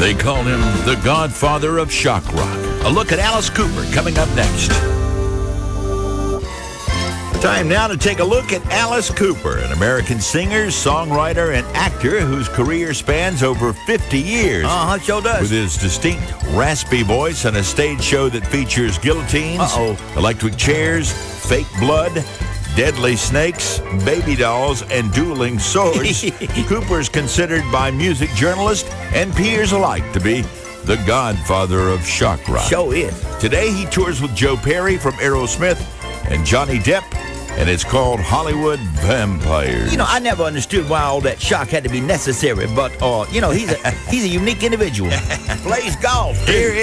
They call him the godfather of shock rock. A look at Alice Cooper coming up next. Time now to take a look at Alice Cooper, an American singer, songwriter, and actor whose career spans over 50 years. Sure does. With his distinct, raspy voice and a stage show that features guillotines, electric chairs, fake blood, deadly snakes, baby dolls, and dueling swords, Cooper's considered by music journalists and peers alike to be the godfather of shock rock. Sure is. Today he tours with Joe Perry from Aerosmith and Johnny Depp, and it's called Hollywood Vampires. You know, I never understood why all that shock had to be necessary, but, he's a unique individual. Plays golf. Here